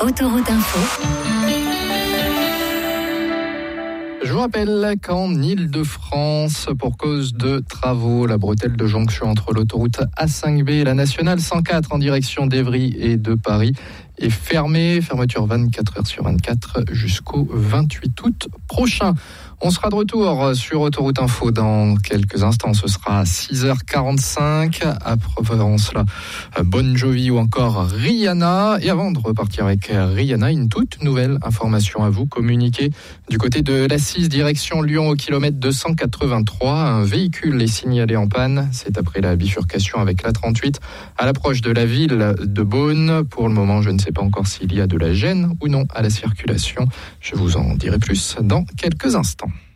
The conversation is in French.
Autoroute Info. Je vous rappelle qu'en Île-de-France, pour cause de travaux, la bretelle de jonction entre l'autoroute A5B et la nationale 104 en direction d'Évry et de Paris est fermée. Fermeture 24 heures sur 24 jusqu'au 28 août prochain. On sera de retour sur Autoroute Info dans quelques instants. Ce sera à 6h45. Après cela, Bon Jovi ou encore Rihanna. Et avant de repartir avec Rihanna, une toute nouvelle information à vous communiquer. Du côté de l'A6, direction Lyon au kilomètre 283, un véhicule est signalé en panne. C'est après la bifurcation avec l'A38 à l'approche de la ville de Beaune. Pour le moment, je ne sais pas encore s'il y a de la gêne ou non à la circulation. Je vous en dirai plus dans quelques instants.